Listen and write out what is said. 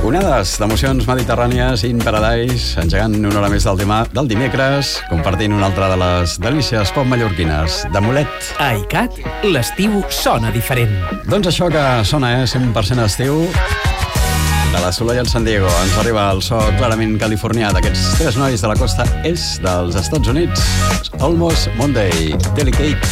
Onades d'emocions mediterrànies in paradise, engegant una hora més del dimecres, compartint una altra de les delícies pop mallorquines, de Molet. A ICAT, l'estiu sona diferent. Doncs això que sona, 100% estiu, de la Soleil en San Diego. Ens arriba el so clarament californià d'aquests tres nois de la costa est dels Estats Units. Almost Monday, Delicate.